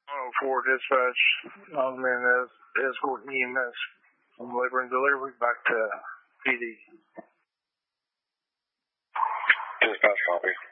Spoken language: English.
104 dispatch, man, escort EMS from labor and delivery back to PD. Dispatch copy.